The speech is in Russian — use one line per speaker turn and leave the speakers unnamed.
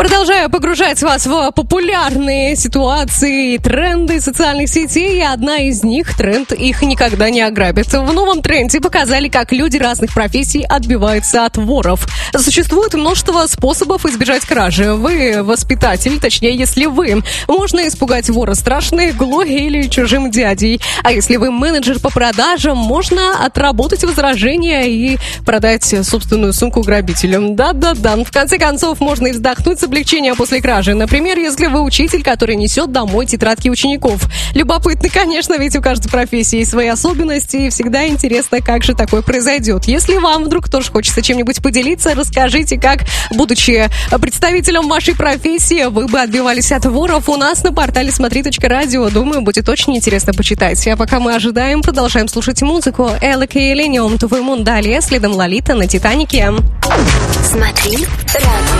Продолжаю погружать вас в популярные ситуации и тренды социальных сетей. И одна из них, тренд «Их никогда не ограбят». В новом тренде показали, как люди разных профессий отбиваются от воров. Существует множество способов избежать кражи. Вы воспитатель, точнее, если вы. Можно испугать вора страшной иглой или чужим дядей. А если вы менеджер по продажам, можно отработать возражения и продать собственную сумку грабителям. Да-да-да. В конце концов, можно и вздохнуть с облегчением после кражи. Например, если вы учитель, который несет домой тетрадки учеников. Любопытно, конечно, ведь у каждой профессии есть свои особенности, и всегда интересно, как же такое произойдет. Если вам вдруг тоже хочется чем-нибудь поделиться, расскажите, как, будучи представителем вашей профессии, вы бы отбивались от воров у нас на портале смотри.радио. Думаю, будет очень интересно почитать. А пока мы ожидаем, продолжаем слушать музыку. Элек и Элениум, Твой Мун, далее, следом Лолита на Титанике.
Смотри радио.